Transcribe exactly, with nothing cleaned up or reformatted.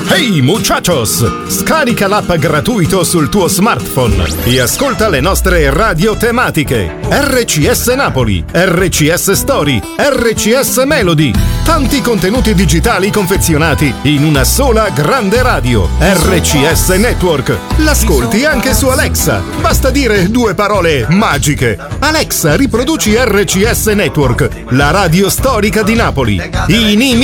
Hey muchachos! Scarica l'app gratuito sul tuo smartphone e ascolta le nostre radio tematiche. R C S Napoli, R C S Story, R C S Melody. Tanti contenuti digitali confezionati in una sola grande radio. R C S Network. L'ascolti anche su Alexa. Basta dire due parole magiche. Alexa, riproduci R C S Network, la radio storica di Napoli. In